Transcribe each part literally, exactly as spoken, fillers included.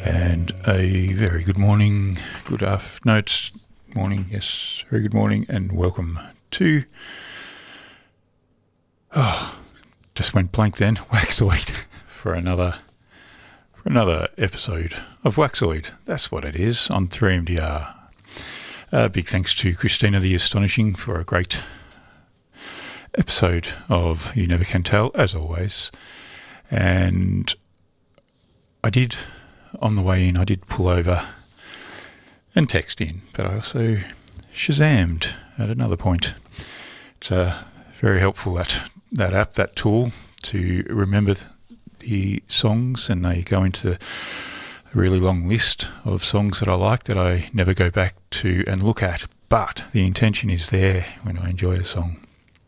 And a very good morning, good afternoon, no, it's morning, yes, very good morning, and welcome to, oh, just went blank then, Waxoid, for another, for another episode of Waxoid. That's what it is, on three M D R. Uh, big thanks to Christina the Astonishing for a great episode of You Never Can Tell, as always. And I did, on the way in, I did pull over and text in, but I also Shazammed at another point. It's uh, very helpful, that, that app, that tool, to remember the songs, and they go into a really long list of songs that I like that I never go back to and look at, but the intention is there when I enjoy a song.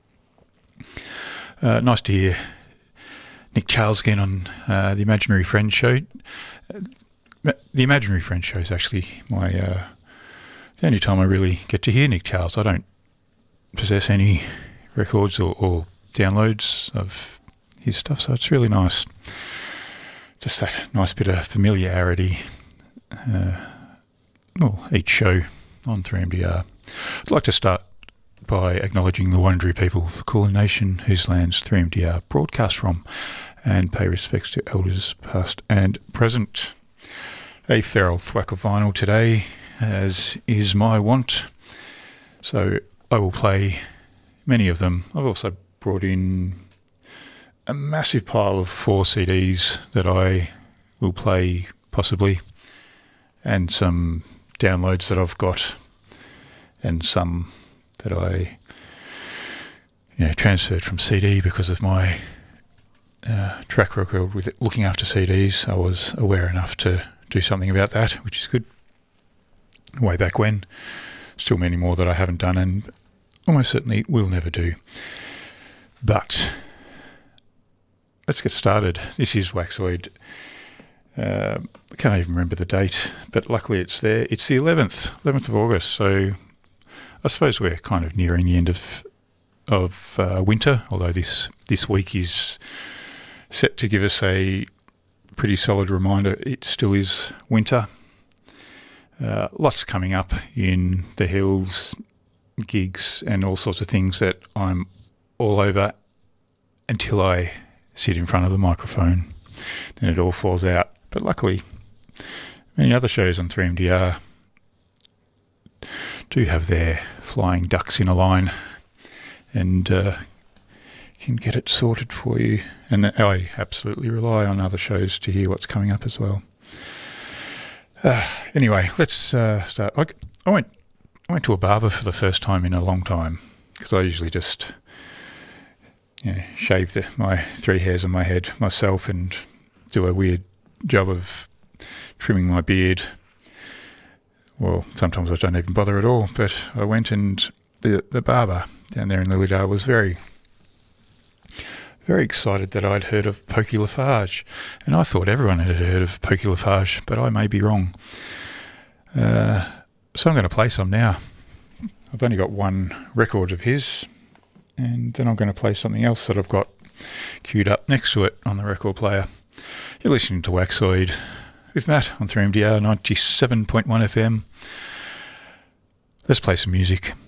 Uh, nice to hear Nick Charles again on uh, the Imaginary Friends show. Uh, the Imaginary Friends show is actually my uh, the only time I really get to hear Nick Charles. I don't possess any records or, or downloads of his stuff, so it's really nice. Just that nice bit of familiarity. Uh, well, each show on three M D R. I'd like to start by acknowledging the Wurundjeri people of the Kulin Nation, whose lands three M D R broadcast from, and pay respects to elders past and present. A feral thwack of vinyl today, as is my wont, so I will play many of them. I've also brought in a massive pile of four C Ds that I will play possibly, and some downloads that I've got, and some that I you know, transferred from C D because of my uh, track record with looking after C Ds. I was aware enough to do something about that, which is good. Way back when. Still many more that I haven't done, and almost certainly will never do. But let's get started. This is Waxoid. Uh, I can't even remember the date, but luckily it's there. It's the eleventh, eleventh of August, so I suppose we're kind of nearing the end of of uh, winter, although this, this week is set to give us a pretty solid reminder it still is winter. Uh, lots coming up in the hills, gigs and all sorts of things that I'm all over until I sit in front of the microphone. Then it all falls out. But luckily, many other shows on three M D R do have their flying ducks in a line and uh, can get it sorted for you. And I absolutely rely on other shows to hear what's coming up as well. Uh, anyway, let's uh, start. I, I went I went to a barber for the first time in a long time, because I usually just you know, shave the, my three hairs on my head myself and do a weird job of trimming my beard. Well, sometimes I don't even bother at all, but I went, and the the barber down there in Lilydale was very, very excited that I'd heard of Pokey Lafarge, and I thought everyone had heard of Pokey Lafarge, but I may be wrong. Uh, so I'm going to play some now. I've only got one record of his, and then I'm going to play something else that I've got queued up next to it on the record player. You're listening to Waxoid with Matt on three M D R ninety-seven point one F M. Let's play some music.